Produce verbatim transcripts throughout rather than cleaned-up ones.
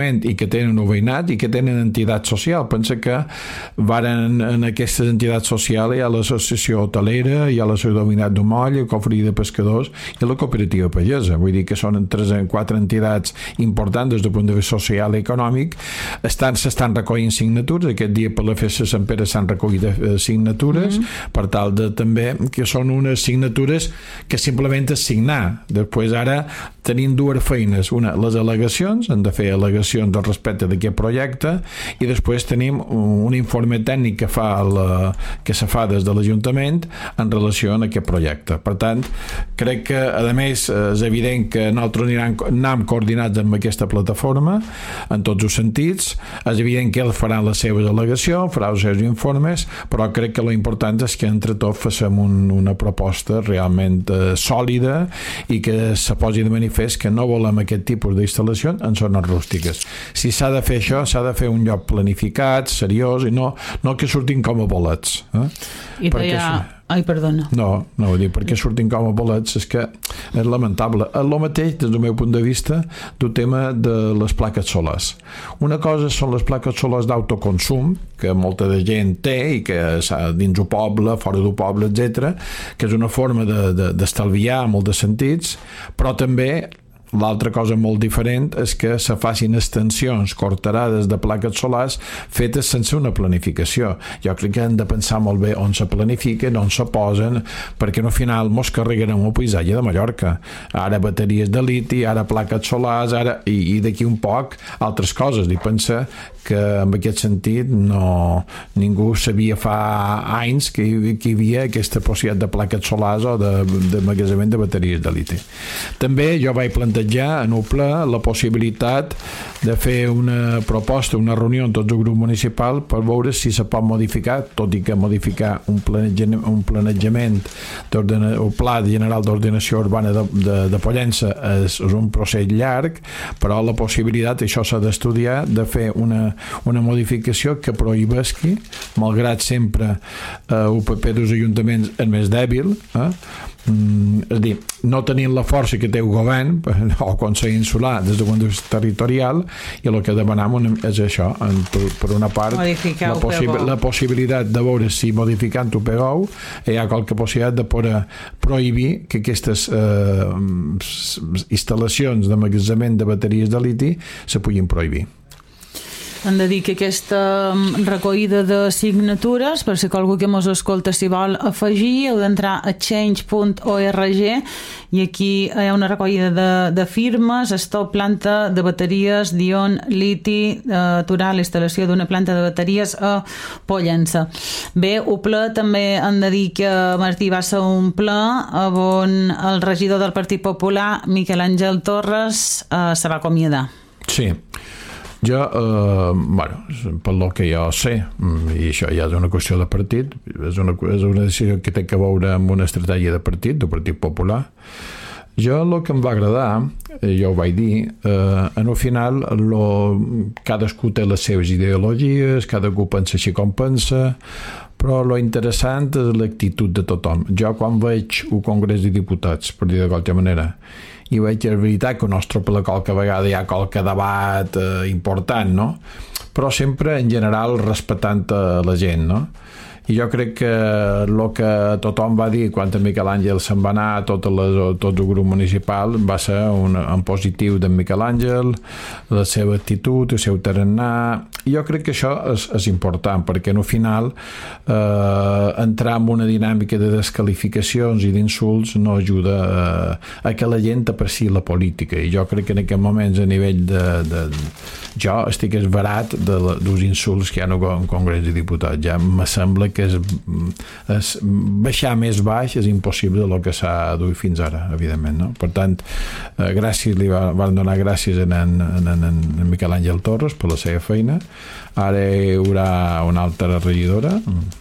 i que tenen un veïnat i que tenen entitat social. Pensa que varen en aquestes entitats socials hi ha l'associació hotelera, hi ha l'associació de veïnat d'Umoll, el Cofradí de Pescadors i la cooperativa pagesa. Vull dir que són tres o quatre entitats importants des del punt de vista social i econòmic. Estan, s'estan recollint signatures. Aquest dia per la festa de Sant Pere s'han recollit signatures mm-hmm. per tal de també que són unes signatures que simplement és signar. Després ara tenim dues feines. Una, les al·legacions, han de fer al·legacions al respecte d'aquest projecte i després tenim un informe tècnic que fa la, que se fa des de l'Ajuntament en relació a aquest projecte. Per tant, crec que a més és evident que nosaltres anirem, anem coordinats amb aquesta plataforma en tots els sentits. És evident que ells faran les seves al·legacions, faran els seus informes, però crec que l'important és que entre tots facem un, una proposta realment eh, sòlida i que se posi de manifest que no volem aquest tipus d'instal·lacions en zones rústiques. Si s'ha de fer això, s'ha de fer un lloc planificat, seriós, i no, no que surtin com a bolets. Eh? I perquè deia... Si... Ai, perdona. No, no vull dir, perquè surtin com a bolets és que és lamentable. El mateix, des del meu punt de vista, del tema de les plaques solars. Una cosa són les plaques solars d'autoconsum, que molta de gent té i que dins el poble, fora del poble, etcètera, que és una forma de, de, d'estalviar en molts sentits, però també l'altra cosa molt diferent és que se facin extensions cortarades de plaques solars fetes sense una planificació. Jo crec que hem de pensar molt bé on se planifiquen, on se posen, perquè al final mos carregarem el paisatge de Mallorca. Ara bateries de liti, ara plaques solars, ara i, i d'aquí un poc altres coses. I pensa que en aquest sentit no, ningú sabia fa anys que, que hi havia aquesta possibilitat de plaques solars o de, de magatzemament de bateries de liti. També jo vaig plantejar en un pla la possibilitat de fer una proposta, una reunió amb tots el grup municipal per veure si se pot modificar, tot i que modificar un planejament, un planejament un pla general d'ordenació urbana de, de, de Pollença és, és un procés llarg, però la possibilitat, això s'ha d'estudiar, de fer una, una modificació que prohibesqui, malgrat sempre eh, el paper dels ajuntaments és més dèbil, eh? Mm, és a dir, no tenint la força que té el govern o Consell Insular des del punt de vista territorial, i el que demanem és això, en, per, per una part la, possi la possibilitat de veure si modificant el P O hi ha qualque possibilitat de poder prohibir que aquestes eh, instal·lacions de magatzemament de bateries de liti se puguin prohibir. Hem de dir que aquesta recollida de signatures, per si algú que mos escolta s'hi vol afegir, heu d'entrar a change punt org i aquí hi ha una recollida de, de firmes, stop planta de bateries d'ion liti, eh, aturar la instal·lació d'una planta de bateries a Pollença. Bé, el ple també hem de dir que Martí va ser un ple on el regidor del Partit Popular, Miquel Àngel Torres, eh, se va acomiadar. Sí. Jo, eh, bueno, per lo que jo sé, i això ja és una qüestió de partit, és una, és una decisió que té que veure amb una estratègia de partit, del Partit Popular. Jo el que em va agradar, jo ho vaig dir, eh, en el final lo, cadascú té les seves ideologies, cadascú pensa així com pensa, però lo interessant és l'actitud de tothom. Jo quan veig un congrés de diputats, per dir de qualque manera, i veig la veritat que el nostre ple qualque vegada hi ha qualque debat eh, important, no? Però sempre en general respectant la gent, no? I jo crec que el que tothom va dir quan en Miquel Àngel se'n va anar, tot, les, tot el grup municipal, va ser un, en positiu d'en Miquel Àngel, la seva actitud, el seu tarannà. I jo crec que això és, és important, perquè al final eh, entrar en una dinàmica de descalificacions i d'insults no ajuda a, a que la gent apreciï la política. I jo crec que en aquests moments a nivell de... de jo estic esverat de, dels insults que hi ha en el Congrés de Diputats. Ja me sembla que és, és baixar més baix és impossible del que s'ha duit fins ara, evidentment, no? Per tant, eh, gràcies, li va, van donar gràcies en, en, en, en Miquel Àngel Torres per la seva feina. Ara hi haurà una altra regidora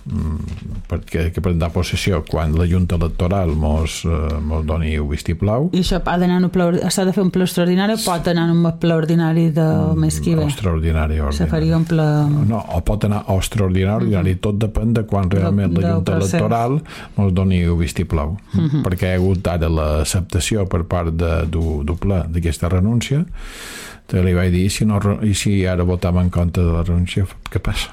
perquè que prendrà possessió quan la Junta Electoral mos, eh, mos doni el vistiplau. I això ha d'anar en un ple, s'ha de fer un ple extraordinari o pot anar en un ple ordinari de mes que ve? Extraordinari, ordinari. Se faria un ple... No, o pot anar o extraordinari, ordinari, tot depèn de quan realment la Junta Electoral mos doni el vistiplau, uh-huh. perquè hi ha hagut ara l'acceptació per part de, du, du ple d'aquesta renúncia. te li vaig dir, i si, no, i si ara votava en contra de la renúncia, què passa?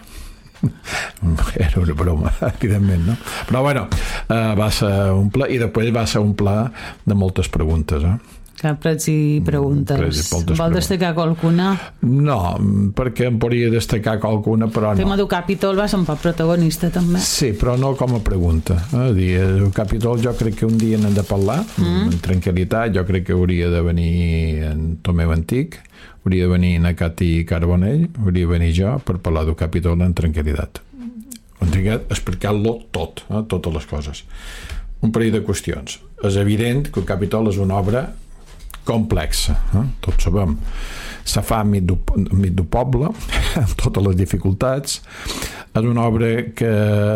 Era una broma, evidentment, no? Però bueno, eh, va ser un ple, i després va ser un ple de moltes preguntes, eh? Caprets i preguntes. Vol destacar qualcuna? No, perquè em podria destacar qualcuna, però no. El tema del Capítol va ser un poc protagonista, també. Sí, però no com a pregunta. Eh? Dir, el Capítol jo crec que un dia n'hem de parlar, mm. amb tranquil·litat. Jo crec que hauria de venir en Tomeu Antic, hauria de venir en Cati Carbonell, hauria de venir jo per parlar del Capítol en tranquil·litat. En tranquil·litat, explicar-lo tot, eh? Totes les coses. Un parell de qüestions. És evident que el Capítol és una obra complexa, eh? Tots sabem. Se fa enmig del poble, amb totes les dificultats. És una obra que,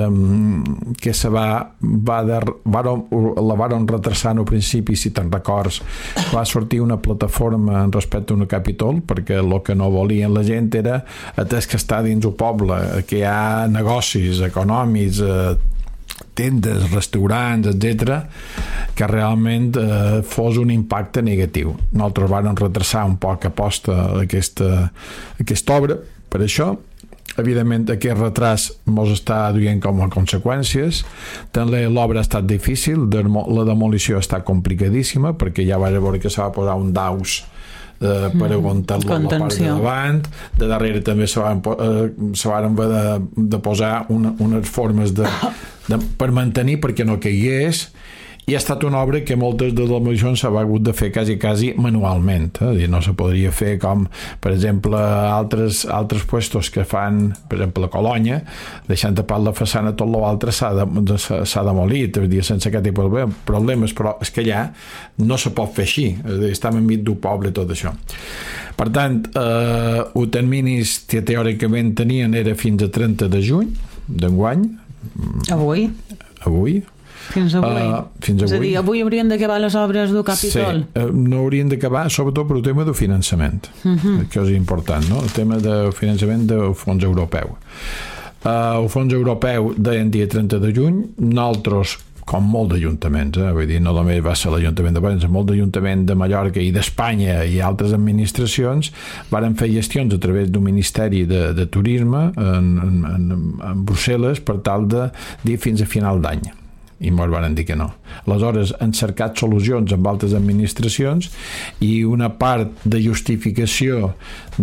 que se va, va de, varen, la varen retrasar al principi, si te'n records, va sortir una plataforma respecte a un Capítol, perquè el que no volien la gent era, atès que està dins el poble, que hi ha negocis econòmics, eh, tendes, restaurants, etcètera, que realment eh, fos un impacte negatiu. Nosaltres vam retrasar un poc aposta aquesta, aquesta obra per això. Evidentment, aquest retras ens està duent com a conseqüències. També l'obra ha estat difícil, la demolició ha estat complicadíssima, perquè ja va veure que s'ha de posar un daus Eh, per aguantar-lo a la part de davant. De darrere també se van, eh, se van haver de, de posar una, unes formes de, de, per mantenir perquè no caigués, i ha estat una obra que moltes de les demolicions s'ha hagut de fer quasi, quasi manualment, eh? No se podria fer com, per exemple, altres, altres puestos que fan, per exemple, la Colonya, deixant de part la façana, tot l'altre s'ha de, s'ha demolit, dir, sense aquest tipus de problemes, però és que allà no se pot fer així, estem enmig d'un poble i tot això. Per tant, eh, els terminis que teòricament tenien era fins a trenta de juny d'enguany. Avui? Avui. Fins avui. Uh, fins avui. És a dir, avui haurien d'acabar les obres del Capítol. Sí, uh, no haurien d'acabar, sobretot per el tema del finançament, uh-huh. que és important, no? El tema del finançament del fons europeu. Uh, el fons europeu deien dia trenta de juny, nosaltres, com molt d'ajuntaments, eh? Vull dir, no només va ser l'Ajuntament de València, molt d'Ajuntament de Mallorca i d'Espanya i altres administracions varen fer gestions a través d'un Ministeri de, de Turisme en, en, en Brussel·les per tal de dir fins a final d'any, i ens van dir que no. Aleshores han cercat solucions amb altres administracions, i una part de justificació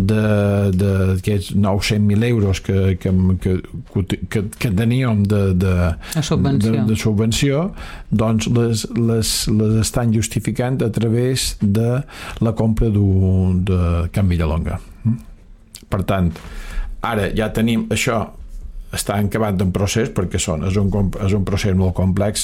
d'aquests nou-cents mil euros que, que, que, que, que teníem de, de, subvenció. de, de subvenció, doncs les, les, les estan justificant a través de la compra d'un, de Can Villalonga. Per tant, ara ja tenim això, està acabant un procés, perquè són, és, un, és un procés molt complex.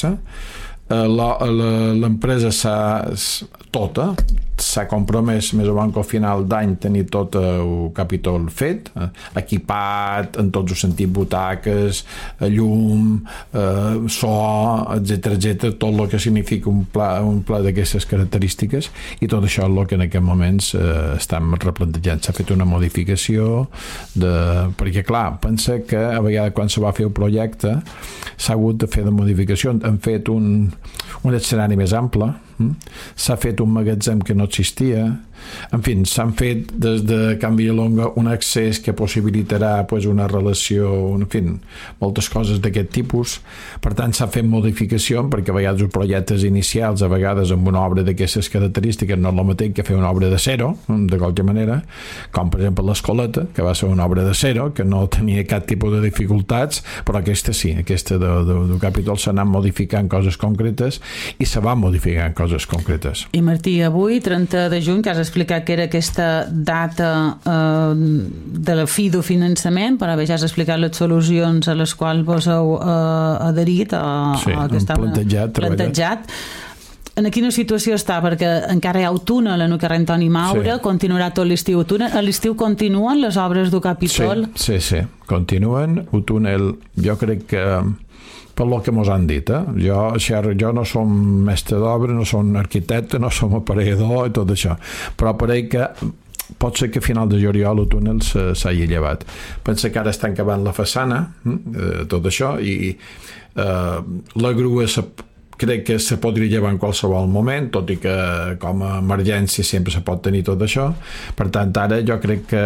L'empresa s'ha tota s'ha compromès més o menys al final d'any tenir tot el Capítol fet, equipat en tots els sentits, butaques, llum, eh, so, etcètera, etcètera, tot el que significa un pla, un pla d'aquestes característiques, i tot això és el que en aquests moments eh, estem replantejant. S'ha fet una modificació de... perquè clar, pensa que a vegades quan se va fer el projecte s'ha hagut de fer de modificacions. Han fet un, un escenari més ample, s'ha fet un magatzem que no existia, en fi, s'han fet des de Can Villalonga un accés que possibilitarà pues, una relació, en fi, moltes coses d'aquest tipus. Per tant, s'ha fet modificació, perquè a vegades els projectes inicials, a vegades amb una obra d'aquestes característiques, no és el mateix que fer una obra de zero, de qualque manera, com per exemple l'Escoleta, que va ser una obra de zero, que no tenia cap tipus de dificultats, però aquesta sí, aquesta de, de, del Capítol s'ha anat modificant coses concretes, i se va modificant coses concretes. I Martí, avui, trenta de juny, que has explicat que era aquesta data eh, de la fi del finançament, però bé, ja has explicat les solucions a les quals vos heu eh, adherit a, sí, a que estava plantejat, plantejat. En quina situació està? Perquè encara hi ha el túnel en el carrer Antoni Maura, sí. Continuarà tot l'estiu. A l'estiu continuen les obres del Capítol? Sí, sí, sí, continuen. El túnel, jo crec que per lo que mos han dit, eh? jo, jo no som mestre d'obra, no som arquitecte, no som aparellador i tot això, però pareix que pot ser que a final de juliol el túnel s'hagi llevat. Pensa que ara estan acabant la façana, eh, tot això, i eh, la grua crec que se podria llevar en qualsevol moment, tot i que com a emergència sempre se pot tenir tot això. Per tant, ara jo crec que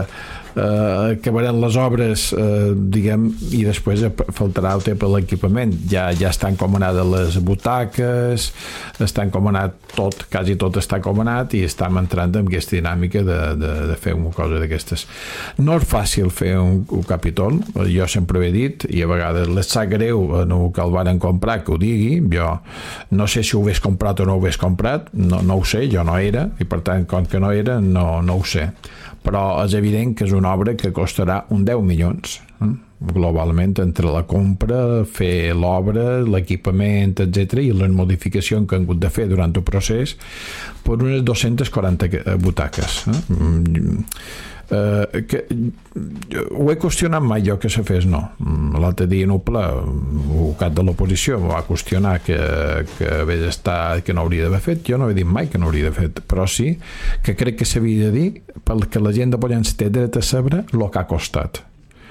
eh, acabaran les obres, eh, diguem, i després faltarà el temps per l'equipament. Ja, ja estan encomanades les butaques, està encomanat tot, quasi tot està encomanat, i estem entrant en aquesta dinàmica de, de, de fer una cosa d'aquestes. No és fàcil fer un, un Capitol, jo sempre ho he dit, i a vegades les sap greu en el que el van comprar que ho digui. Jo no sé si ho hagués comprat o no ho hagués comprat, no, no ho sé, jo no era, i per tant, com que no era, no, no ho sé. Però és evident que és una obra que costarà un deu milions, eh? Globalment, entre la compra, fer l'obra, l'equipament, etcètera, i les modificacions que han hagut de fer durant el procés, per unes dues-centes quaranta butaques. Eh? Uh, que, ho he qüestionat mai jo que se fes, no. L'altre dia en Opla, el cap de l'oposició va qüestionar que, que, estar, que no hauria d'haver fet. Jo no he dit mai que no hauria d'haver fet, però sí que crec que s'havia de dir perquè la gent de Pollença té dret a saber el que ha costat,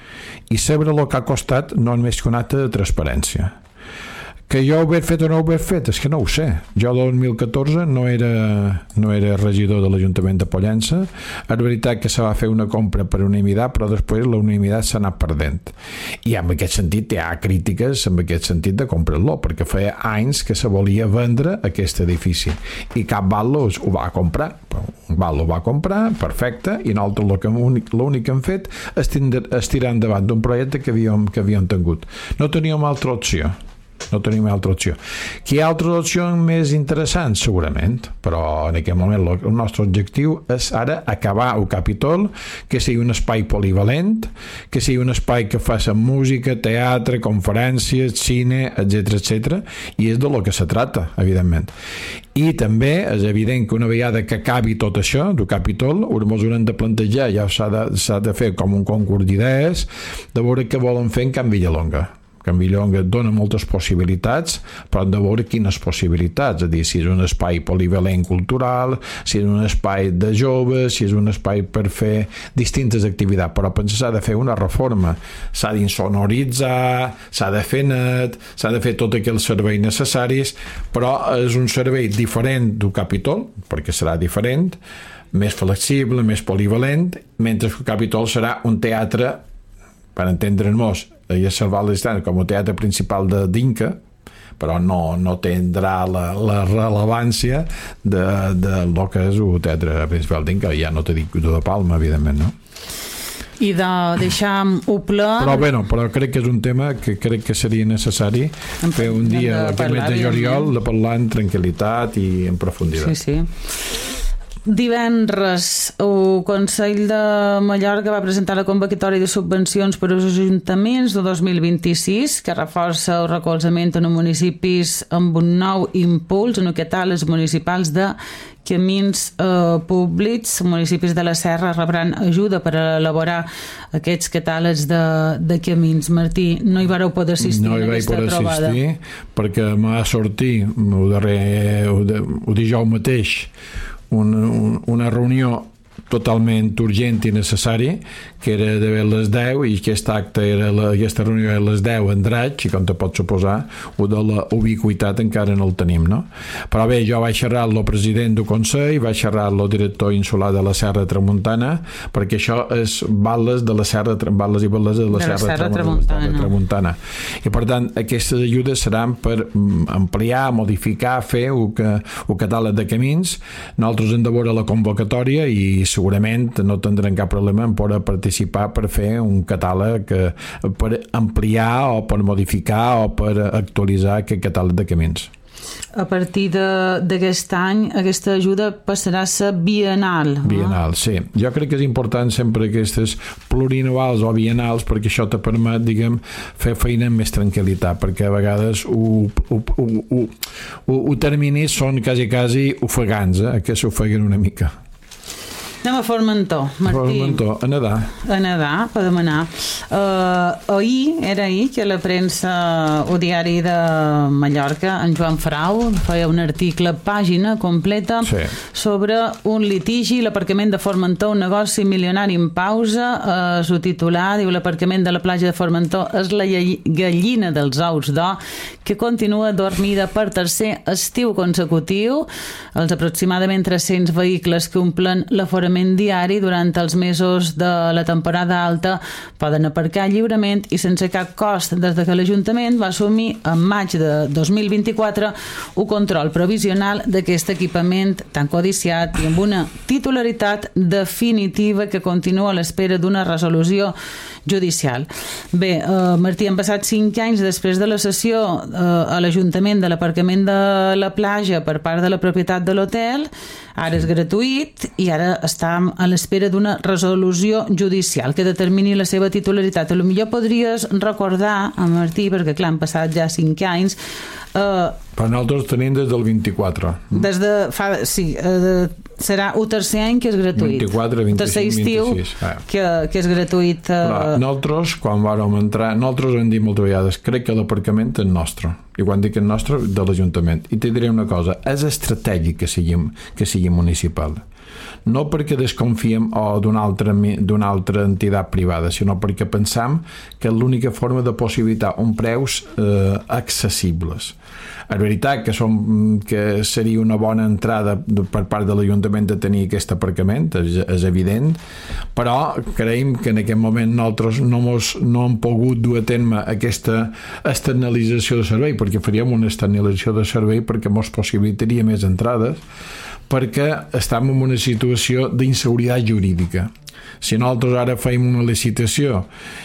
i saber el que ha costat no és més que un acte de transparència. Que jo ho haver fet o no ho haver fet, és que no ho sé. Jo el dos mil catorze no era, no era regidor de l'Ajuntament de Pollença. És veritat que se va fer una compra per unanimitat, però després la unanimitat s'ha anat perdent. I en aquest sentit hi ha crítiques en aquest sentit de comprar-lo, perquè feia anys que se volia vendre aquest edifici i cap Batlo ho va comprar. Batlo ho va comprar, perfecte, i nosaltres l'únic que hem fet és tirar endavant d'un projecte que havíem, que havíem tingut. No teníem altra opció. No tenim altra opció. Que hi ha altres opcions més interessants, segurament, però en aquest moment el nostre objectiu és ara acabar el Capitol, que sigui un espai polivalent, que sigui un espai que faci música, teatre, conferències, cine, etcètera, etcètera, i és de lo que se trata, evidentment. I també és evident que una vegada que acabi tot això del Capitol, ho haurem de plantejar, ja s'ha de, s'ha de fer com un concurs d'idees, de veure què volen fer en Can Villalonga. Can Villalonga dona moltes possibilitats, però hem de veure quines possibilitats, és a dir, si és un espai polivalent cultural, si és un espai de joves, si és un espai per fer distintes activitats, però penso s'ha de fer una reforma, s'ha d'insonoritzar, s'ha de fer net, s'ha de fer tots aquells serveis necessaris, però és un servei diferent del Capitol, perquè serà diferent, més flexible, més polivalent, mentre que el Capitol serà un teatre, per entendre'ns, i a salvar l'estat com a teatre principal de d'Inca, però no, no tindrà la, la rellevància de, de lo que és el teatre principal d'Inca. Ja no t'he dit de Palma, evidentment, no? I de deixar Opla... Però, bueno, però crec que és un tema que crec que seria necessari fer un dia, aquest mes de juliol, de parlar en tranquil·litat i en profunditat. Sí, sí. Divendres, el Consell de Mallorca va presentar la convocatòria de subvencions per als ajuntaments de dos mil vint-i-sis, que reforça el recolzament en municipis amb un nou impuls en el catàleg municipals de camins eh, públics. Municipis de la Serra rebran ajuda per elaborar aquests catàlegs de, de camins. Martí, no hi vareu poder assistir no en aquesta trobada? No hi vaig poder assistir perquè m'ha sortit el darrer, el dijous mateix una, una reunió totalment urgent i necessari, que era de les deu, i aquest acte era la, aquesta reunió era a les deu en draig, i com te pots suposar, o de la ubiquitat encara no el tenim, no? Però bé, jo vaig xerrar amb el president del Consell, vaig xerrar amb el director insular de la Serra Tramuntana, perquè això és Balles de la Serra, Balles i Balles de la, de la Serra, Serra Tramuntana. Tramuntana. I per tant, aquestes ajudes seran per ampliar, modificar, fer el, que, el catàleg de camins. Nosaltres hem de veure la convocatòria i segurament no tindrem cap problema en poder participar per fer un catàleg per ampliar o per modificar o per actualitzar aquest catàleg de camins. A partir d'aquest any aquesta ajuda passarà a ser bienal. Bienal, sí. Jo crec que és important sempre aquestes plurianuals o bienals perquè això te permet, diguem, fer feina amb més tranquil·litat, perquè a vegades ho, ho, ho, ho, ho, ho terminis són quasi, quasi ofegants, eh? Que s'ofeguen una mica. Anem a Formentor, Martí. Formentor, a nedar. A nedar, podem anar. Uh, ahir, era ahir, que la premsa o diari de Mallorca, en Joan Frau, feia un article, pàgina completa, sí, sobre un litigi, l'aparcament de Formentor, un negoci milionari en pausa. Uh, Su titular diu: l'aparcament de la platja de Formentor és la gallina dels ous d'or, que continua dormida per tercer estiu consecutiu. Els aproximadament tres-cents vehicles que omplen l'aforament diari durant els mesos de la temporada alta poden aparcar lliurement i sense cap cost des de que l'Ajuntament va assumir en maig de dos mil vint-i-quatre un control provisional d'aquest equipament tan codiciat i amb una titularitat definitiva que continua a l'espera d'una resolució judicial. Bé, eh, Martí, han passat cinc anys després de la cessió eh, a l'Ajuntament de l'aparcament de la platja per part de la propietat de l'hotel. Ara és gratuït i ara estem a l'espera d'una resolució judicial que determini la seva titularitat. A lo millor podries recordar, a Martí, perquè clar, han passat ja cinc anys. Uh, Però nosaltres tenim des del vint-i-quatre. Des de fa, sí, uh, serà un tercer any que és gratuït. vint-i-quatre, vint-i-cinc, vint-i-sis. Ah. Que, que és gratuït. Uh... Però nosaltres, quan vàrem entrar, nosaltres hem dit moltes vegades, crec que l'aparcament és nostre. I quan dic és nostre, de l'Ajuntament. I te diré una cosa, és estratègic que sigui, que sigui municipal. No perquè desconfiem o d'una altra, d'una altra entitat privada, sinó perquè pensam que és l'única forma de possibilitar uns preus eh, accessibles. És veritat que, som, que seria una bona entrada per part de l'Ajuntament de tenir aquest aparcament, és, és evident, però creiem que en aquest moment nosaltres no, mos, no hem pogut dur a terme aquesta externalització de servei, perquè faríem una externalització de servei perquè mos possibilitaria més entrades, perquè estem en una situació d'inseguretat jurídica. Si nosaltres ara feim una licitació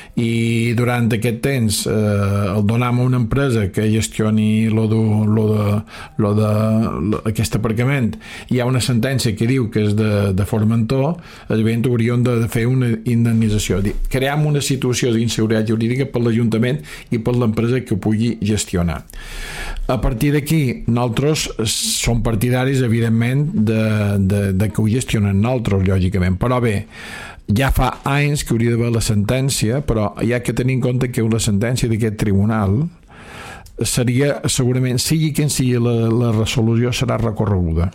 i durant aquest temps eh, el donem a una empresa que gestioni lo de, lo de, lo de, lo, aquest aparcament, hi ha una sentència que diu que és de, de Formentor, evidentment hauríem de, de fer una indemnització. Creem una situació d'inseguretat jurídica per l'Ajuntament i per l'empresa que ho pugui gestionar. A partir d'aquí, nosaltres som partidaris, evidentment, de, de, de que ho gestionen nosaltres, lògicament, però bé, ja fa anys que hauria d'haver la sentència, però hi ha que tenir en compte que la sentència d'aquest tribunal seria, segurament, sigui quin sigui la, la resolució, serà recorreguda.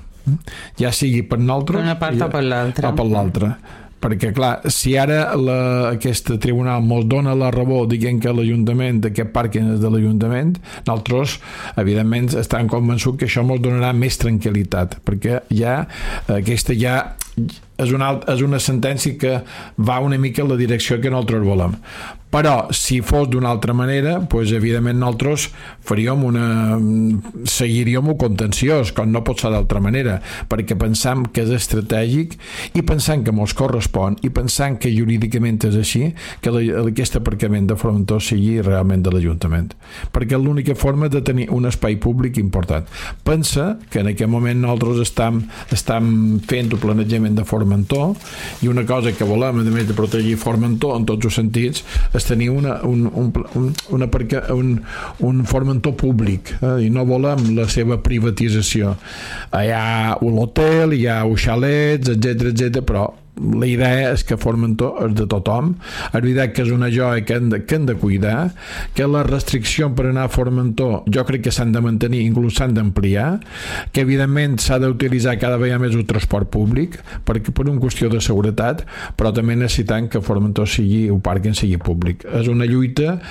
Ja sigui per nosaltres... Per una part o per l'altra. O per l'altra. Perquè, clar, si ara la, aquest tribunal mos dona la raó dient que l'Ajuntament, aquest pàrquing és de l'Ajuntament, nosaltres, evidentment, estem convençuts que això mos donarà més tranquil·litat, perquè ja aquesta ja és una, és una sentència que va una mica en la direcció que nosaltres volem. Però si fos d'una altra manera, doncs evidentment nosaltres faríem una... seguiríem un contenciós, com no pot ser d'altra manera, perquè pensam que és estratègic i pensant que mos correspon i pensant que jurídicament és així, que la, aquest aparcament de Formentor sigui realment de l'Ajuntament. Perquè és l'única forma de tenir un espai públic important. Pensa que en aquest moment nosaltres estem, estem fent un planejament de Formentor i una cosa que volem, a més de protegir Formentor en tots els sentits, és tenir una, un, un, un, una perquè, un, un Formentor públic, eh? I no volem la seva privatització. Hi ha l'hotel, hi ha els xalets, etcètera, etcètera, però la idea és que Formentor és de tothom. És veritat que és una joia que hem de, que hem de cuidar, que les restriccions per anar a Formentor jo crec que s'han de mantenir, inclús s'han d'ampliar, que evidentment s'ha d'utilitzar cada vegada més el transport públic perquè per una qüestió de seguretat, però també necessitant que Formentor sigui, el pàrquing sigui públic. És una lluita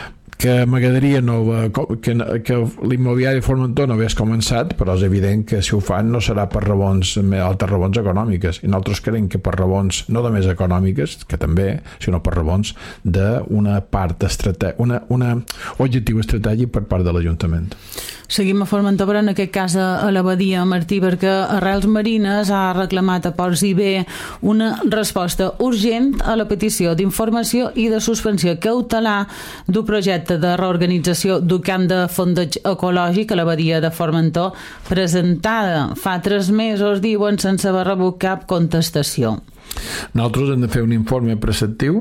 que m'agradaria no, que, que l'immobiliari de Formentor no hagués començat, però és evident que si ho fan no serà per raons, altres raons econòmiques, i nosaltres creiem que per raons no només econòmiques, que també, sinó per raons d'una part estratègica, una, una objectiu estratègic per part de l'Ajuntament. Seguim a Formentor, però en aquest cas a l'Abadia, Martí, perquè Arrels Marines ha reclamat a Ports i Bé una resposta urgent a la petició d'informació i de suspensió cautelar d'un projecte de reorganització d'un camp de fondeig ecològic a l'Abadia de Formentor, presentada fa tres mesos, diuen, sense haver rebut cap contestació. Nosaltres hem de fer un informe preceptiu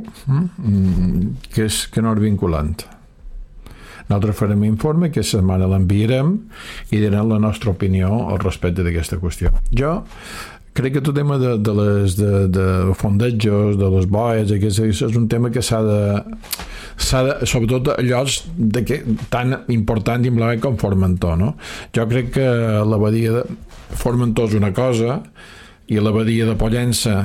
que, és, que no és vinculant. Nosaltres farem un informe, que aquesta setmana l'enviarem i direm la nostra opinió al respecte d'aquesta qüestió. Jo crec que tot tema de, de les de, de fondejos, de les boies, aquest és un tema que s'ha de, s'ha de sobretot a llocs de que, tan important i emblemàtic com Formentor, no? Jo crec que la badia de Formentor és una cosa i la badia de Pollença,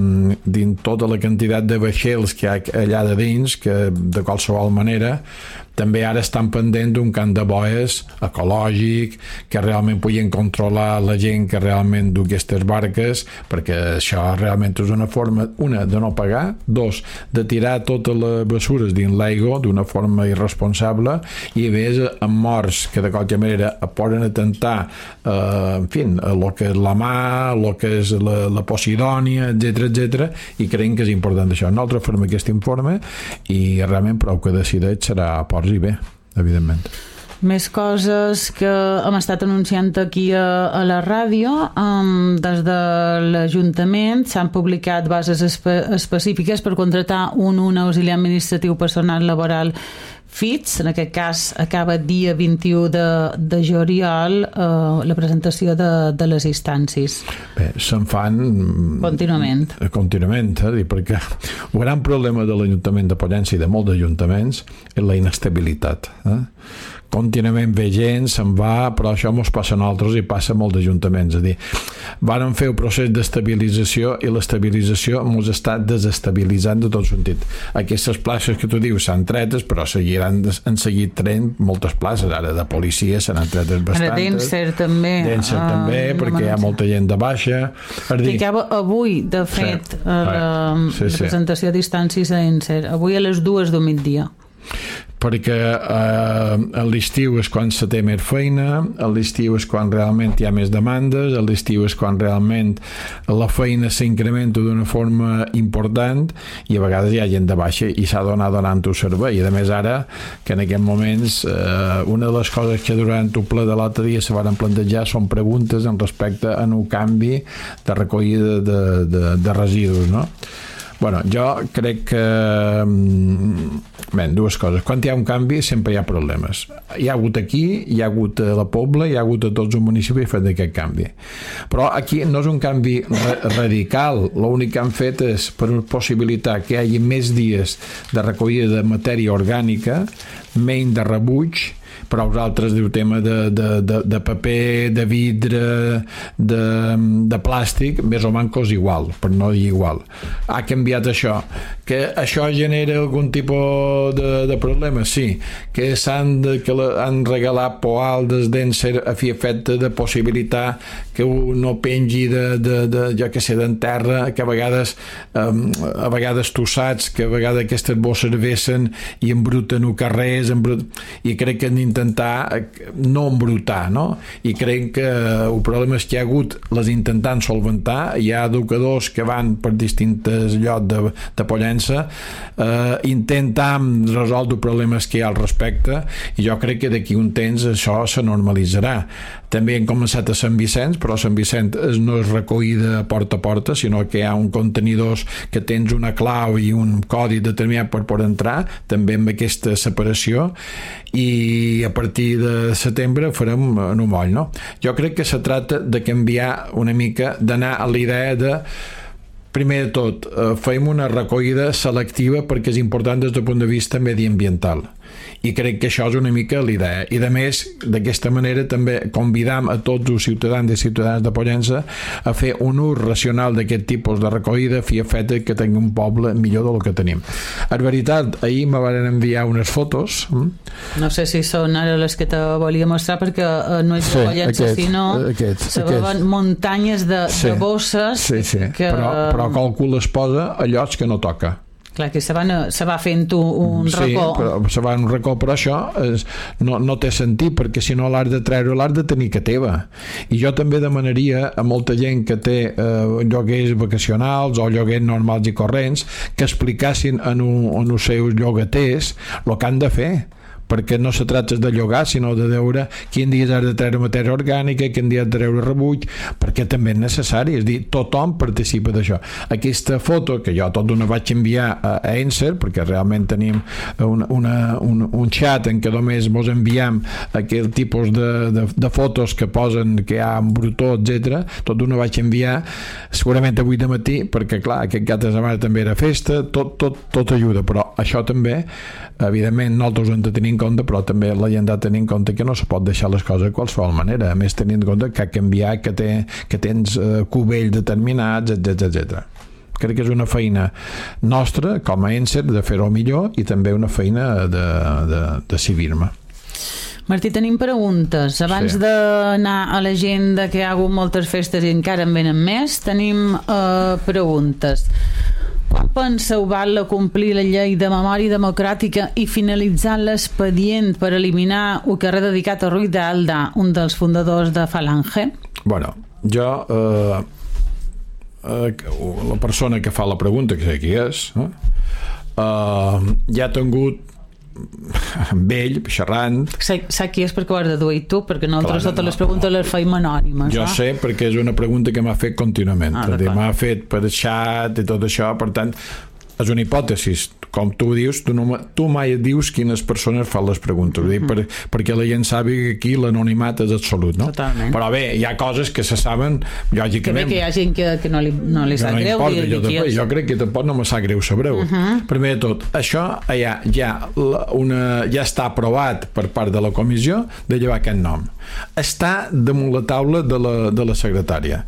dins tota la quantitat de vaixells que hi ha allà de dins, que de qualsevol manera també ara estan pendents d'un camp de boies ecològic, que realment puguin controlar la gent que realment du aquestes barques, perquè això realment és una forma, una, de no pagar, dos, de tirar totes les bessures dins l'aigua d'una forma irresponsable, i a més amb morts que de qualque manera poden atentar eh, en fi, el que és la mà, el que és la, la Posidònia, etcètera, etcètera, i creiem que és important això. Nosaltres farem aquest informe i realment prou que decideix serà a ports i bé, evidentment. Més coses que hem estat anunciant aquí a, a la ràdio. Um, des de l'Ajuntament s'han publicat bases espe específiques per contratar un, un auxiliar administratiu personal laboral F I T S. En aquest cas acaba dia vint-i-u de, de juliol eh, la presentació de, de les instàncies. Bé, se'n fan contínuament, contínuament eh? perquè el gran problema de l'Ajuntament de Pollença i de molts ajuntaments és la inestabilitat. Eh? Contínuament ve gent, se'n va, però això mos passa a nosaltres i passa a molts ajuntaments. És a dir, vàrem fer un procés d'estabilització i l'estabilització mos està desestabilitzant de tot sentit. Aquestes places que tu dius s'han tretes, però seguiran, han seguit traient moltes places. Ara de policia se n'han tretes bastantes. Ara d'Enser també. D'Enser uh, també, perquè hi ha molta gent de baixa. Que acaba avui, de fet, sí. la, sí, la presentació sí. d'instàncies a Enser. Avui a les dues del migdia. Perquè eh, a l'estiu és quan se té més feina, a l'estiu és quan realment hi ha més demandes, a l'estiu és quan realment la feina s'incrementa d'una forma important i a vegades hi ha gent de baixa i s'ha d'anar donant-ho servei. I a més ara, que en aquests moments eh, una de les coses que durant el ple de l'altre dia se van plantejar són preguntes en respecte a un canvi de recollida de, de, de residus, no? Bueno, jo crec que bé, dues coses. Quan hi ha un canvi sempre hi ha problemes. Hi ha hagut aquí, hi ha hagut a la Pobla, hi ha hagut a tots els municipis fet aquest canvi. Però aquí no és un canvi ra radical. L'únic que han fet és per possibilitar que hi hagi més dies de recollida de matèria orgànica, menys de rebuig, però els altres diu tema de, de, de, de paper, de vidre, de, de plàstic, més o menys igual, per no dir igual. Ha canviat això. Que això genera algun tipus de, de problema? Sí. Que s'han de, que la, han regalat poal des d'Enser a fi efecte de possibilitar que un no pengi de, de, de jo que sé, d'en terra, que a vegades um, a vegades tu saps que a vegades aquestes bosses vessen i embruten o carrers, embrut... i crec que han intentar no embrutar, no? I crec que el problema és que hi ha hagut les intentant solventar, hi ha educadors que van per distintes llocs de, de Pollença eh, intentant resoldre problemes que hi ha al respecte, i jo crec que d'aquí un temps això se normalitzarà. També hem començat a Sant Vicenç, però Sant Vicenç no és recollida porta a porta, sinó que hi ha un contenidors que tens una clau i un codi determinat per poder entrar, també amb aquesta separació, i a partir de setembre farem en un moll, no? Jo crec que se tracta de canviar una mica, d'anar a la idea de primer de tot, eh, fem una recollida selectiva perquè és important des del punt de vista mediambiental. I crec que això és una mica l'idea. I de més, d'aquesta manera també convidam a tots els ciutadans i ciutadanes de Pollença a fer un ús racional d'aquest tipus de recollida a fi a fet que tingui un poble millor del que tenim. En veritat, ahir me van enviar unes fotos. No sé si són ara les que te volia mostrar, perquè no és de Pollença, sí, sinó aquest, se veuen muntanyes de, sí, de bosses sí, sí. Que... Però, però qualcú les posa a llocs que no toca. Clar, que se, van, se va fent un sí, racó. Sí, però se va un racó, però això és, no, no té sentit, perquè si no l'has de treure, l'has de tenir que teva. I jo també demanaria a molta gent que té eh, lloguers vacacionals o lloguers normals i corrents que explicassin en, un, en els seus llogaters el que han de fer, perquè no se tracta de llogar, sinó de veure quin dia has de treure matèria orgànica, quin dia has de treure rebuig, perquè també és necessari, és dir, tothom participa d'això. Aquesta foto, que jo tot d'una vaig enviar a Enser, perquè realment tenim una, una, un, un xat en què només mos enviem aquell tipus de, de, de fotos que posen que hi ha en brutó, etcètera. Tot d'una vaig enviar segurament avui de matí, perquè clar, aquest cap de setmana també era festa, tot, tot, tot ajuda, però això també, evidentment nosaltres ho hem de tenir en compte, però també la gent ha de tenir en compte que no se pot deixar les coses de qualsevol manera, a més tenint en compte que ha canviat, que, té, que tens eh, cubells determinats, etcètera, etcètera. Crec que és una feina nostra com a Enser de fer-ho millor i també una feina de, de, de civisme. Martí, tenim preguntes. Abans sí. d'anar a l'agenda, que hi ha hagut moltes festes i encara en venen més, tenim uh, preguntes. Quan penseu val complir la llei de memòria democràtica i finalitzar l'expedient per eliminar el que ha dedicat a Ruiz de Alda, un dels fundadors de Falange? Bueno, jo... Eh, eh, la persona que fa la pregunta, que sé qui és, eh, eh, ja ha tingut amb ell, xerrant. Sap qui és perquè ho has deduït tu, perquè nosaltres totes no, les preguntes no. les feim anònimes. Jo no? sé, perquè és una pregunta que m'ha fet contínuament. Ah, m'ha fet per xat i tot això, per tant, és una hipòtesi. Com tu dius, tu, no, tu mai dius quines persones fan les preguntes, mm-hmm. per, perquè la gent sabi que aquí l'anonimat és absolut, no? Totalment. Però bé, hi ha coses que se saben, lògicament. Que bé que hi ha gent que, que no li, no li sap no greu. Importa, jo, de, jo crec que tampoc no me sap greu saber-ho. Uh-huh. Primer de tot, això ja, ja, una, ja està aprovat per part de la comissió de llevar aquest nom. Està damunt la taula de la, de la secretària.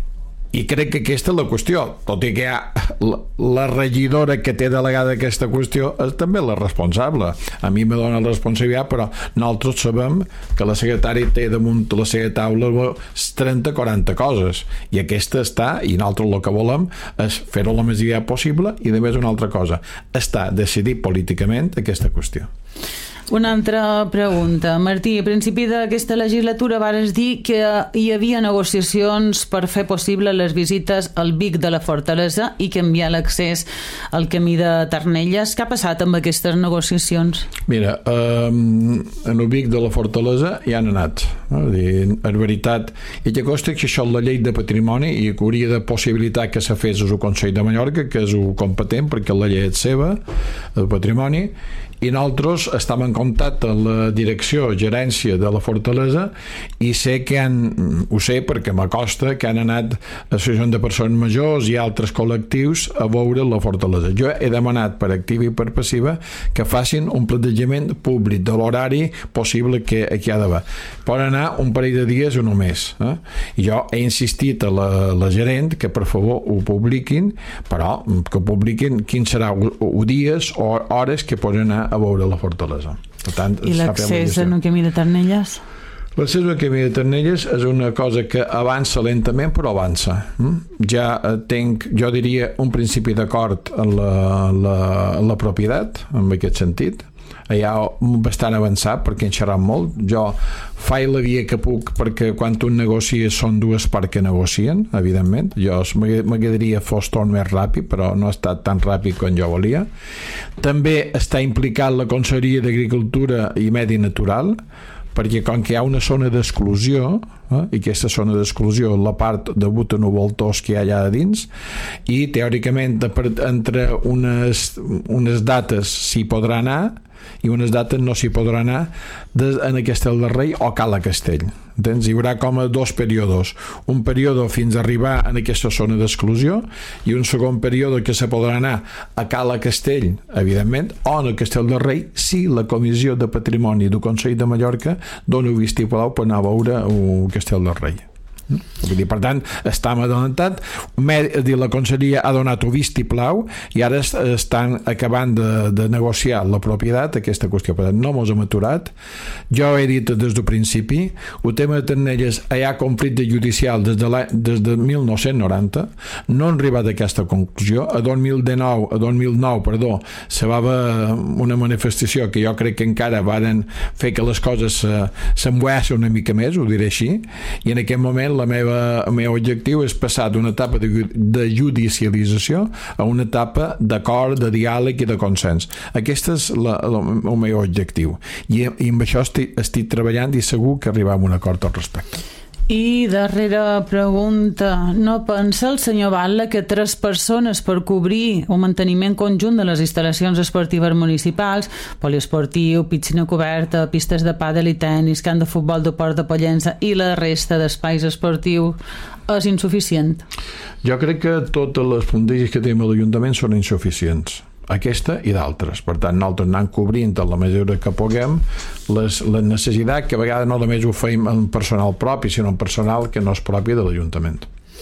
I crec que aquesta és la qüestió, tot i que hi ha la, la regidora que té delegada aquesta qüestió és també la responsable. A mi me dona la responsabilitat, però nosaltres sabem que la secretària té damunt la seva taula trenta o quaranta coses, i aquesta està, i nosaltres el que volem és fer-ho la més aviat possible, i de més una altra cosa, està decidit políticament aquesta qüestió. Una altra pregunta. Martí, a principi d'aquesta legislatura vares dir que hi havia negociacions per fer possible les visites al Vic de la Fortalesa i canviar l'accés al camí de Ternelles. Què ha passat amb aquestes negociacions? Mira, eh, en el Vic de la Fortalesa hi han anat. No? En veritat, i que costa que això és la llei de patrimoni i que hauria de possibilitar que se fes el Consell de Mallorca, que és el competent perquè la llei és seva, el patrimoni, i nosaltres estem en contacte amb la direcció, gerència de la Fortalesa, i sé que han, ho sé perquè m'acosta que han anat associacions de persones majors i altres col·lectius a veure la Fortalesa. Jo he demanat per activa i per passiva que facin un plantejament públic de l'horari possible que, que hi ha d'haver. Poden anar un parell de dies o només. Eh? I jo he insistit a la, la gerent que per favor ho publiquin, però que publiquin quins seran o dies o hores que poden anar a veure la Fortalesa. Per tant, i l'accés en un camí de Ternelles? L'accés en un camí de Ternelles és una cosa que avança lentament, però avança. Ja tenc, jo diria, un principi d'acord en la, la, la propietat, en aquest sentit. Ja bastant avançat perquè en xerram molt. Jo faig la via que puc perquè quan tu negocies són dues parts que negocien, evidentment. Jo m'agradaria fos tot més ràpid, però no ha estat tan ràpid com jo volia. També està implicat la Conselleria d'Agricultura i Medi Natural, perquè com que hi ha una zona d'exclusió, eh, i aquesta zona d'exclusió la part de butanovoltors que hi ha allà dins, i teòricament entre unes, unes dates s'hi podrà anar i unes dates no s'hi podrà anar de, en Castell de Rei o Cala Castell. Entens? Hi haurà com a dos períodes. Un període fins a arribar en aquesta zona d'exclusió i un segon període que se podrà anar a Cala Castell, evidentment, o en el Castell de Rei si la Comissió de Patrimoni del Consell de Mallorca dona un vistiplau per anar a veure el Castell de Rei. Vull dir, per tant, estem adelantat, la Conselleria ha donat un vistiplau i ara estan acabant de, de negociar la propietat, aquesta qüestió. Per tant, no mos hem aturat. Jo he dit des del principi, el tema de Ternelles hi ha conflicte judicial des de, des de mil nou-cents noranta, no han arribat a aquesta conclusió. A dos mil dinou, a dos mil nou, perdó, se va haver una manifestació que jo crec que encara varen fer que les coses s'embuessin una mica més, ho diré així, i en aquest moment la meva meva, el meu objectiu és passar d'una etapa de, de judicialització a una etapa d'acord, de diàleg i de consens. Aquest és la, la, el meu objectiu. I, i amb això estic, estic treballant i segur que arribem a un acord al respecte. I darrera pregunta, no pensa el senyor Batlle que tres persones per cobrir un manteniment conjunt de les instal·lacions esportives municipals, poliesportiu, piscina coberta, pistes de pàdel i tenis, camp de futbol, de port de Pollença i la resta d'espais esportius és insuficient? Jo crec que totes les fondilles que tenim a l'Ajuntament són insuficients, aquesta i d'altres. Per tant, nosaltres anem cobrint en la mesura que puguem les, les necessitats, que a vegades no només ho feim en personal propi, sinó en personal que no és propi de l'Ajuntament.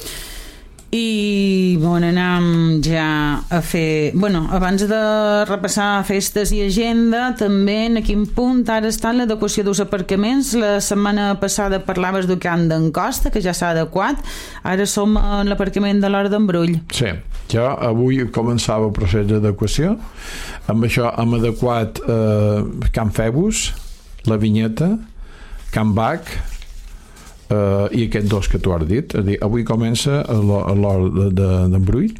I bon, anem ja a fer... Bueno, abans de repassar festes i agenda, també en quin punt ara està l'adequació dels aparcaments. La setmana passada parlaves del camp d'en Costa, que ja s'ha adequat. Ara som en l'aparcament de l'Hort d'en Brull. Sí, jo avui començava el procés d'adequació. Amb això hem adequat eh, Camp Febus, la Vinyeta, Camp Bac, Uh, i aquests dos que tu has dit. És dir, avui comença l'hort d'en Brull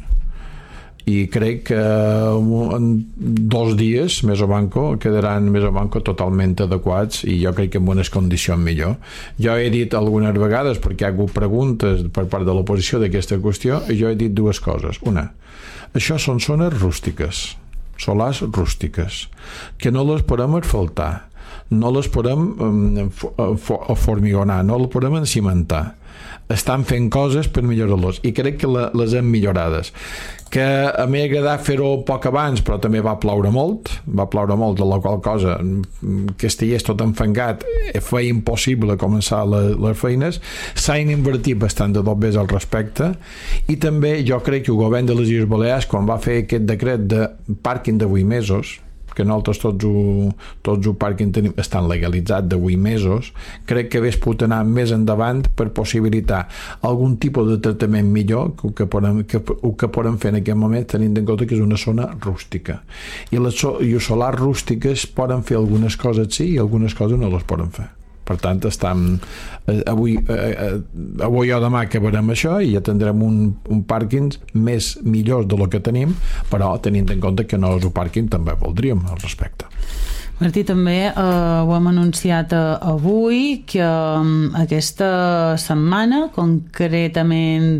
i crec que en dos dies més o manco quedaran més o manco totalment adequats i jo crec que en bones condicions millor. Jo he dit algunes vegades, perquè hi ha hagut preguntes per part de l'oposició d'aquesta qüestió, i jo he dit dues coses. Una, això són zones rústiques, solars rústiques, que no les podem asfaltar, no les podem um, formigonar, no les podem encimentar. Estan fent coses per millorar-los i crec que la, les hem millorades. Que a mi m'ha fer-ho poc abans, però també va ploure molt, va ploure molt, de la qual cosa que estigués tot enfangat feia impossible començar les, les feines. S'han invertit bastant de dobbers al respecte i també jo crec que el govern de les Illes Balears, quan va fer aquest decret de pàrquing de vuit mesos, que nosaltres tots ho, tots ho pàrquing tenim, estan legalitzats de vuit mesos, crec que hagués pogut anar més endavant per possibilitar algun tipus de tractament millor que el que podem, que, el que podem fer en aquest moment, tenint en compte que és una zona rústica. I les, i els solars rústiques poden fer algunes coses sí i algunes coses no les poden fer. Per tant, estem, eh, avui, eh, avui o demà acabarem això i ja tindrem un, un pàrquing més millor de lo que tenim, però tenint en compte que no és un pàrquing també voldríem al respecte. Martí, també eh, ho hem anunciat eh, avui que eh, aquesta setmana, concretament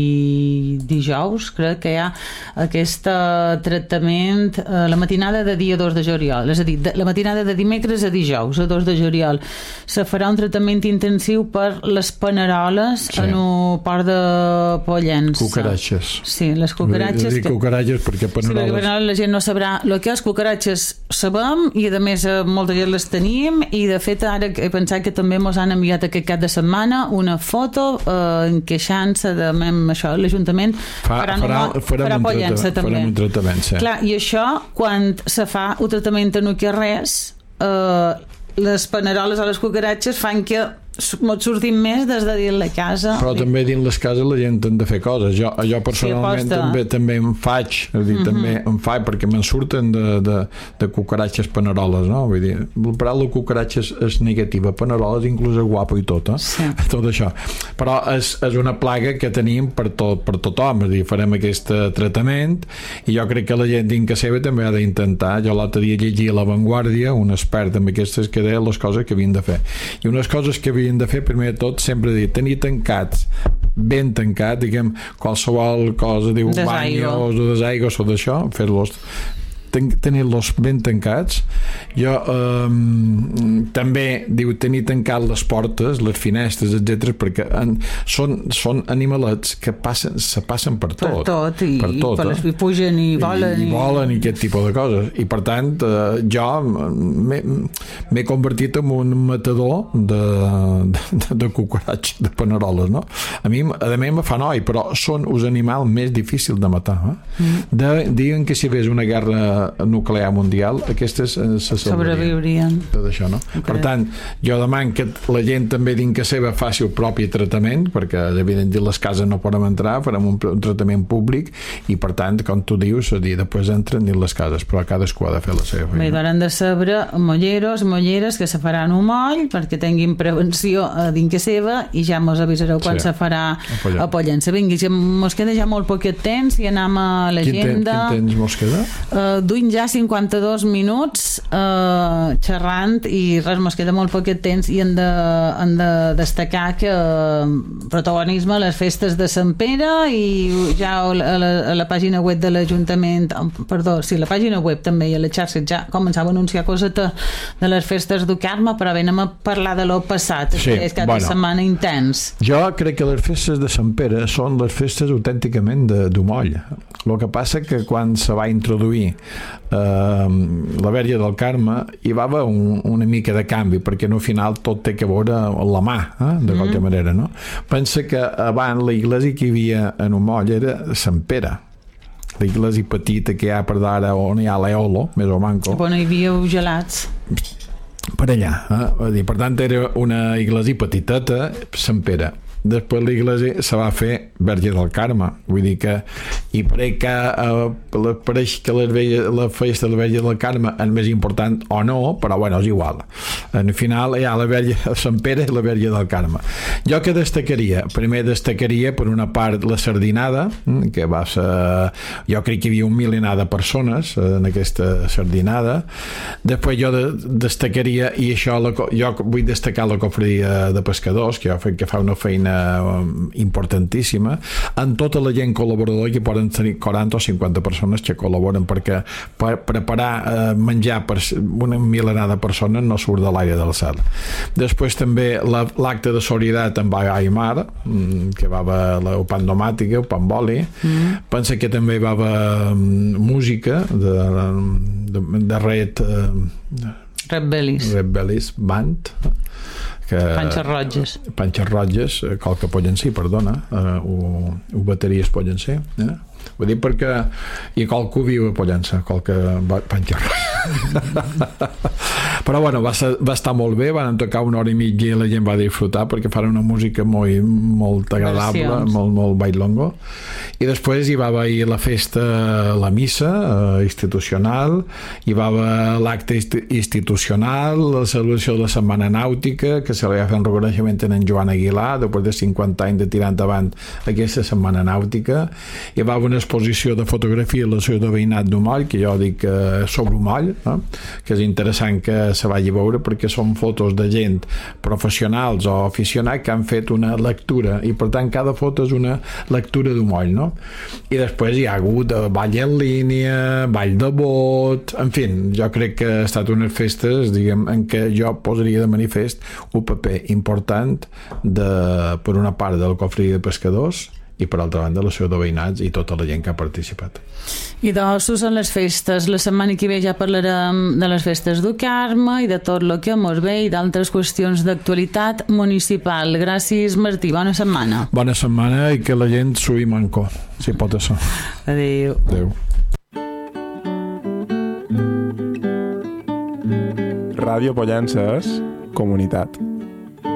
di, dijous, crec que hi ha aquest tractament eh, la matinada de dia dos de juliol, és a dir, de, la matinada de dimecres a dijous, a dos de juliol, se farà un tractament intensiu per les paneroles sí. en el port de Pollença. Cucaratges. Sí, les cucaratges. Dic cucaratges perquè paneroles... Sí, perquè la gent no sabrà el que és cucaratges, sabem, i a més molta gent les tenim i de fet ara he pensat que també ens han enviat aquest cap de setmana una foto eh, queixant-se de mem, això, l'Ajuntament Fa, farà, farà, farà Pollença també. Un tractament, sí. Clar, i això quan se fa un tractament en el que res eh, les paneroles o les cucaratges fan que ens sortim més des de dins la casa. Però també dins les cases la gent han de fer coses. Jo, jo personalment sí, també, també em faig, és dir, uh -huh. també em faig perquè me'n surten de, de, de cucaratges paneroles, no? Vull dir, el paraula cucaratges és negativa, paneroles inclús és guapo i tot, eh? Sí. Tot això. Però és, és una plaga que tenim per, tot, per tothom, és dir, farem aquest tractament i jo crec que la gent dins que seva també ha d'intentar. Jo l'altre dia llegia a La Vanguardia, un expert amb aquestes que deia les coses que havien de fer. I unes coses que havien de fer, primer de tot, sempre dir, tenir tancats, ben tancat, diguem, qualsevol cosa, diu, banyos o desaigües o d'això, fer-los tenir-los ben tancats. Jo eh, també diu tenir tancat les portes, les finestres, etcètera, perquè en, són, són animalets que passen, se passen per tot. Per tot, i, per tot, i, per eh? i pugen i volen. I, i volen i aquest tipus de coses. I per tant, eh, jo m'he convertit en un matador de, de, de cucaratges, de paneroles, no? A mi, a mi me fa noi, però són els animals més difícils de matar. Eh? Mm. De, diuen que si ves una guerra nuclear mundial, aquestes se sobreviurien. Tot això, no? Okay. Per tant, jo deman que la gent també dins que seva faci el propi tractament, perquè evidentment les cases no podem entrar, farem un, un tractament públic i per tant, com tu dius, a dir, després entren dins les cases, però cadascú ha de fer la seva feina. Bé, hauran de saber molleros, molleres que se faran un moll perquè tinguin prevenció a dins que seva i ja mos avisareu quan sí. se farà a Pollença. Vinga, ja mos queda ja molt poquet temps i anem a l'agenda. Quin temps mos queda? Uh, duim ja cinquanta-dos minuts uh, xerrant i res, mos queda molt poquet temps i hem de, hem de destacar que uh, protagonisme a les festes de Sant Pere i ja a la, a la pàgina web de l'Ajuntament, perdó, sí, la pàgina web també i a les xarxes ja començava a anunciar coseta de les festes du Carme, però bé, anem a parlar de lo passat, sí, és cap bueno, de setmana intens. Jo crec que les festes de Sant Pere són les festes autènticament d'Umoll. El que passa que quan se va introduir eh, la Verge del Carme hi va haver un, una mica de canvi perquè no, al final tot té que veure la mà, eh, de mm. qualque manera, no? Pensa que abans la iglesia que hi havia en Umoll era Sant Pere, la iglesia petita que hi ha per d'ara on hi ha l'Eolo, més o manco. On hi havia gelats. Per allà, eh? Per tant era una iglesia petiteta, Sant Pere. Després l'església se va fer Verge del Carme, vull dir que i pareix que, eh, pareix que la, la festa de la Verge del Carme és més important o no, però bueno, és igual. Al final hi ha la Verge de Sant Pere i la Verge del Carme. Jo que destacaria, primer destacaria per una part la sardinada, que va ser, jo crec que hi havia un milenar de persones en aquesta sardinada. Després jo de, destacaria, i això la, jo vull destacar la cofradia de pescadors, que jo crec que fa una feina importantíssima, en tota la gent col·laboradora que poden tenir quaranta o cinquanta persones que col·laboren perquè per preparar eh, menjar per una milenada de persones no surt de l'aire del cel. Després també l'acte de solidaritat amb Aymar, que va haver el pan domàtica, el pan boli, mm. pensa que també va haver música de, de, de Red eh, Red Bellis Red Bellis Band, que Panxes Roges Panxes Roges, qualque Pollencí, perdona, eh, o, o bateries Pollencí, eh? Ho dic perquè i qualcú viu a Pollença, qualque Panxes Roges. Però bueno, va, ser, va estar molt bé, van tocar una hora i mitja i la gent va disfrutar perquè fan una música molt, molt agradable, Versions. molt, molt bailongo. I després hi va haver la festa, la missa eh, institucional, hi va haver l'acte institucional, la celebració de la Setmana Nàutica, que se li va fer un reconeixement en Joan Aguilar, després de cinquanta anys de tirar endavant aquesta Setmana Nàutica. Hi va haver una exposició de fotografia a la ciutat de veïnat d'Umoll, que jo dic eh, sobre Umoll, eh? que és interessant que se vagi a veure perquè són fotos de gent professionals o aficionats que han fet una lectura i per tant cada foto és una lectura d'Umoll, no? I després hi ha hagut ball en línia, ball de bot, en fi, jo crec que ha estat unes festes, diguem, en què jo posaria de manifest un paper important de, per una part del cofre de pescadors i per altra banda la ciutat de veïnats i tota la gent que ha participat. I d'ossos en les festes. La setmana que ve ja parlarem de les festes du Carme i de tot el que mos ve i d'altres qüestions d'actualitat municipal. Gràcies, Martí. Bona setmana. Bona setmana i que la gent sui manco, si pot ser. Adéu. Adéu. Ràdio Pollença és comunitat.